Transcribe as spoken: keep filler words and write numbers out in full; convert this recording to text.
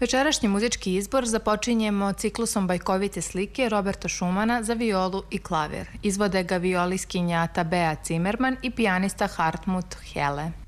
Večerašnji muzički izbor započinjemo ciklusom bajkovite slike Roberta Schumana za violu i klavir. Izvode ga violiskinja Tabea Zimmerman i pijanista Hartmut Helle.